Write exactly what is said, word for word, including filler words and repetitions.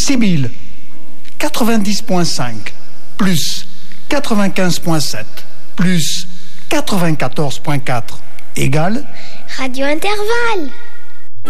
Sibylle, quatre-vingt-dix virgule cinq, plus quatre-vingt-quinze virgule sept, plus quatre-vingt-quatorze virgule quatre, égale Radio Intervalle.